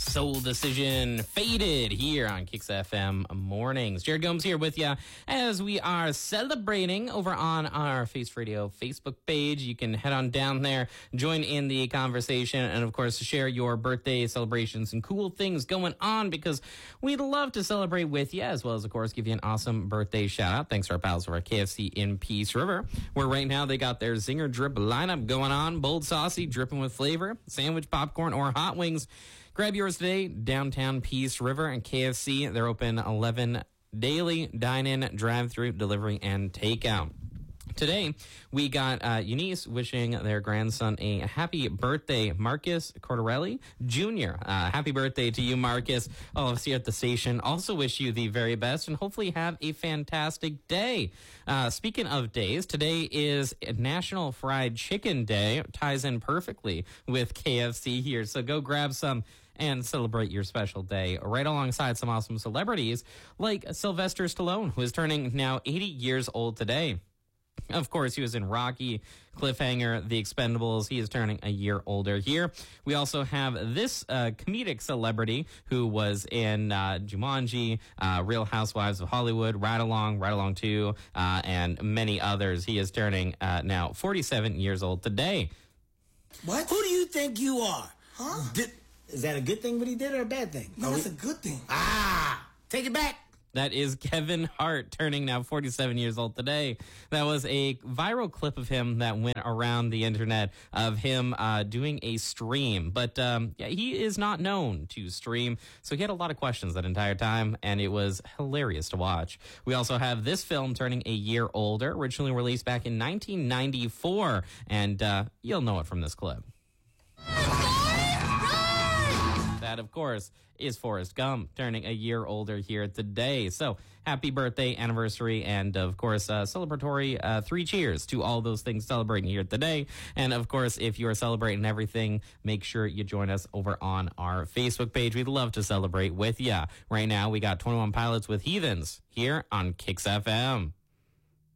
Soul Decision Faded here on Kicks FM Mornings. Jared Gomes here with you as we are celebrating over on our Face Radio Facebook page. You can head on down there, join in the conversation, and of course share your birthday celebrations and cool things going on, because we'd love to celebrate with you, as well as of course give you an awesome birthday shout out. Thanks to our pals over at KFC in Peace River, where right now they got their Zinger Drip lineup going on. Bold, saucy, dripping with flavor, sandwich, popcorn, or hot wings. Grab yours today, downtown Peace River and KFC. They're open 11 daily, dine-in, drive-through, delivery, and takeout. Today, we got Eunice wishing their grandson a happy birthday, Marcus Cordarelli Jr. Happy birthday to you, Marcus. All of us here at the station also wish you the very best and hopefully have a fantastic day. Speaking of days, today is National Fried Chicken Day. It ties in perfectly with KFC here, so go grab some and celebrate your special day right alongside some awesome celebrities like Sylvester Stallone, who is turning now 80 years old today. Of course, he was in Rocky, Cliffhanger, The Expendables. He is turning a year older here. We also have this comedic celebrity who was in Jumanji, Real Housewives of Hollywood, Ride Along 2, and many others. He is turning now 47 years old today. What? Who do you think you are? Huh? Is that a good thing what he did or a bad thing? No, that's a good thing. Take it back. That is Kevin Hart, turning now 47 years old today. That was a viral clip of him that went around the internet of him doing a stream. But he is not known to stream, so he had a lot of questions that entire time, and it was hilarious to watch. We also have this film turning a year older, originally released back in 1994, and you'll know it from this clip. That, of course, is Forrest Gump, turning a year older here today. So happy birthday, anniversary, and, of course, celebratory 3 cheers to all those things celebrating here today. And, of course, if you are celebrating everything, make sure you join us over on our Facebook page. We'd love to celebrate with you. Right now, we got 21 Pilots with Heathens here on Kicks FM.